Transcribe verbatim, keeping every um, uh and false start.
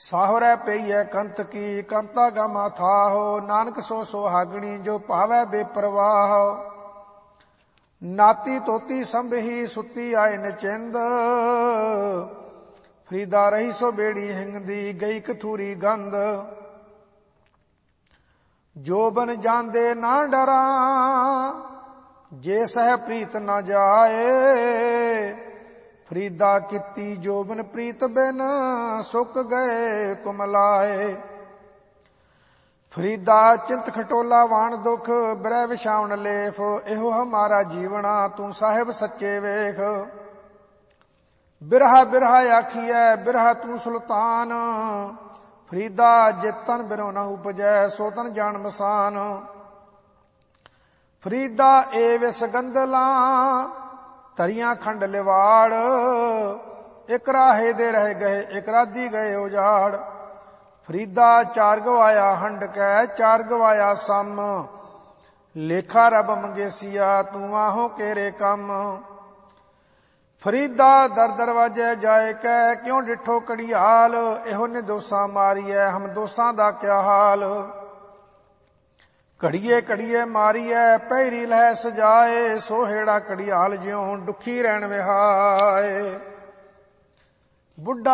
ਸਾਹੁਰੈ ਪਈਐ ਕੰਤ ਕੀ ਕੰਤਾ ਗਾਮਾ ਥਾਹੋ। ਨਾਨਕ ਸੋ ਸੁਹਾਗਣੀ ਜੋ ਭਾਵੈ ਬੇਪਰਵਾਹ। ਨਾਤੀ ਤੋਤੀ ਸੰਭਹੀ ਸੁੱਤੀ ਆਏ ਨਚਿੰਦ। ਫਰੀਦਾ ਰਹੀ ਸੋ ਬੇੜੀ ਹਿੰਗਦੀ ਗਈ ਕਥੂਰੀ ਗੰਧ। ਜੋਬਨ ਜਾਂਦੇ ਨਾ ਡਰਾਂ ਜੇ ਸਹਿ ਪ੍ਰੀਤ ਨਾ ਜਾਏ। ਫਰੀਦਾ ਕੀਤੀ ਜੋਬਨ ਪ੍ਰੀਤ ਬਿਨ ਸੁੱਕ ਗਏ ਕੁਮਲਾਏ। ਫਰੀਦਾ ਚਿੰਤ ਖਟੋਲਾ ਵਾਣ ਦੁਖ ਬਿਰਹਿ ਵਿਛਾਵਣ ਲੇਫ। ਇਹੋ ਹਮਾਰਾ ਜੀਵਣਾ ਤੂੰ ਸਾਹਿਬ ਸੱਚੇ ਵੇਖ। ਬਿਰਹਾ ਬਿਰਹਾ ਆਖੀਐ ਬਿਰਹਾ ਤੂੰ ਸੁਲਤਾਨ। ਫਰੀਦਾ ਜੇ ਤਨ ਬਿਰੋ ਨਾ ਉਪਜੈ ਸੋ ਤਨ ਜਾਣ ਮਸਾਨ। ਫਰੀਦਾ ਏ ਵਿਸ ਗੰਦਲਾਂ ਧਰੀਆਂ ਖੰਡ ਲਿਵਾੜ। ਇਕ ਰਾਹੇ ਦੇ ਰਹਿ ਗਏ ਇਕ ਰਾਧੀ ਗਏ ਉਜਾੜ। ਫਰੀਦਾ ਚਾਰ ਗਵਾਇਆ ਹੰਡ ਕੈ ਚਾਰ ਗਵਾਇਆ ਸਮ। ਲੇਖਾ ਰੱਬ ਮੰਗੇਸੀਆ ਤੂੰ ਆਹੋ ਕੇਰੇ ਕੰਮ। ਫਰੀਦਾ ਦਰ ਦਰਵਾਜੇ ਜਾਏ ਕੈ ਕਿਉਂ ਡਿਠੋ ਕੜੀਆਲ। ਇਹੋ ਨੇ ਦੋਸਾਂ ਮਾਰੀਐ ਹਮ ਦੋਸਾਂ ਦਾ ਕਿਆ ਹਾਲ। ਘੜੀਏ ਘੜੀਏ ਮਾਰੀਐ ਪਹਿਰੀ ਲਹਿ ਸਜਾਏ। ਸੋਹੇੜਾ ਕੜੀਆਲ ਜਿਉਂ ਦੁਖੀ ਰਹਿਣ ਵਿਹਾਏ। ਬੁੱਢਾ